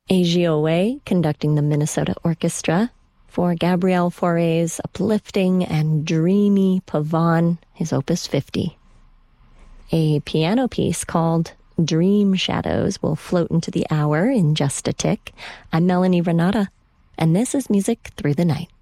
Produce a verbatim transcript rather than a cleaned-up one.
Agio Way conducting the Minnesota Orchestra for Gabriel Fauré's uplifting and dreamy Pavane, his Opus fifty. A piano piece called Dream Shadows will float into the hour in just a tick. I'm Melanie Renata, and this is Music Through the Night.